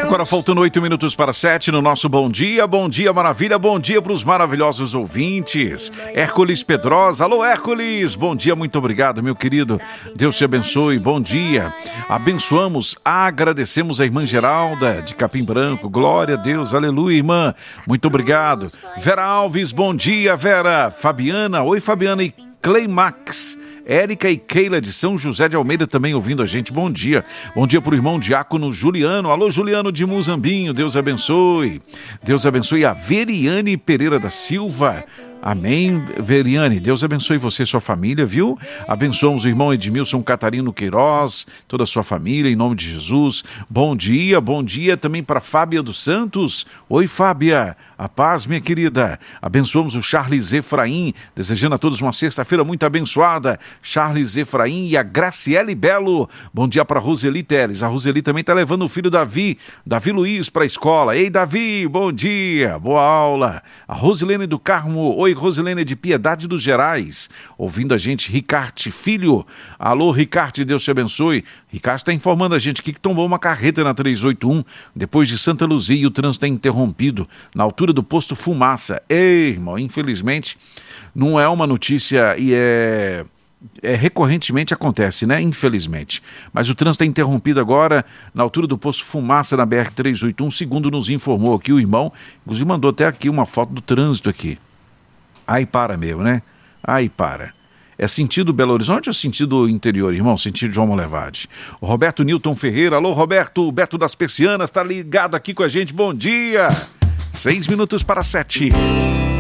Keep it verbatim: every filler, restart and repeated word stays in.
Agora faltando oito minutos para sete no nosso Bom Dia, Bom Dia Maravilha, bom dia para os maravilhosos ouvintes. Hércules Pedrosa, alô Hércules, bom dia, muito obrigado meu querido, Deus te abençoe, bom dia. Abençoamos, agradecemos a irmã Geralda de Capim Branco, glória a Deus, aleluia irmã, muito obrigado. Vera Alves, bom dia Vera. Fabiana, oi Fabiana e Cleimax. Érica e Keila de São José de Almeida também ouvindo a gente, bom dia. Bom dia para o irmão diácono Juliano, alô Juliano de Muzambinho, Deus abençoe. Deus abençoe a Veriane Pereira da Silva. Amém, Veriane, Deus abençoe você e sua família, viu? Abençoamos o irmão Edmilson Catarino Queiroz, toda a sua família, em nome de Jesus. Bom dia, bom dia também para Fábia dos Santos. Oi, Fábia, a paz, minha querida. Abençoamos o Charles Efraim, desejando a todos uma sexta-feira muito abençoada. Charles Efraim e a Graciele Belo. Bom dia para Roseli Teles. A Roseli também está levando o filho Davi, Davi Luiz, para a escola. Ei, Davi, bom dia, boa aula. A Rosilene do Carmo, oi, Rosilene de Piedade dos Gerais, ouvindo a gente, Ricarte Filho. Alô, Ricarte, Deus te abençoe. Ricarte está informando a gente aqui que tombou uma carreta na trezentos e oitenta e um, depois de Santa Luzia, e o trânsito é interrompido na altura do posto Fumaça. Ei, irmão, infelizmente, não é uma notícia e é... É, recorrentemente acontece, né? Infelizmente. Mas o trânsito é interrompido agora na altura do posto Fumaça na B R trezentos e oitenta e um, segundo nos informou aqui o irmão, inclusive mandou até aqui uma foto do trânsito aqui. Aí para mesmo, né? Aí para. É sentido Belo Horizonte ou sentido interior, irmão? Sentido João Molevade. O Roberto Nilton Ferreira, alô Roberto, Beto das Persianas, tá ligado aqui com a gente, bom dia! Seis minutos para sete.